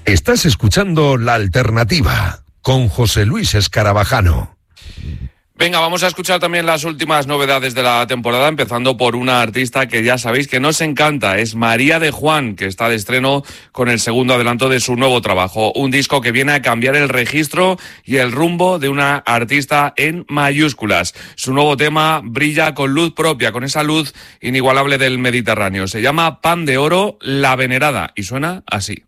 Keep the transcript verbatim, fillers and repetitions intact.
Estás escuchando La Alternativa con José Luis Escarabajano. Venga, vamos a escuchar también las últimas novedades de la temporada, empezando por una artista que ya sabéis que nos encanta, es María de Juan, que está de estreno con el segundo adelanto de su nuevo trabajo, un disco que viene a cambiar el registro y el rumbo de una artista en mayúsculas. Su nuevo tema brilla con luz propia, con esa luz inigualable del Mediterráneo. Se llama Pan de Oro, La Venerada, y suena así.